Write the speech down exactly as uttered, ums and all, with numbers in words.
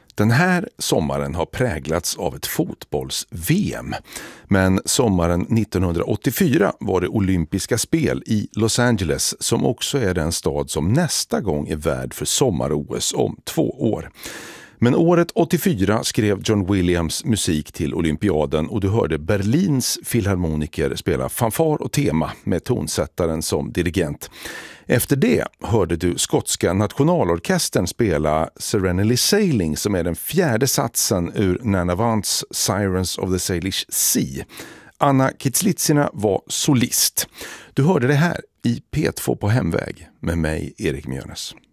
Den här sommaren har präglats av ett fotbolls-V M. Men sommaren nittonhundraåttiofyra var det olympiska spel i Los Angeles som också är den stad som nästa gång är värd för sommar-O S om två år. Men året åttiofyra skrev John Williams musik till olympiaden och du hörde Berlins filharmoniker spela fanfar och tema med tonsättaren som dirigent. Efter det hörde du skotska nationalorkestern spela Serenely Sailing som är den fjärde satsen ur Nana Vants Sirens of the Salish Sea. Anna Kitslitsina var solist. Du hörde det här i P två på hemväg med mig, Erik Mjörnes.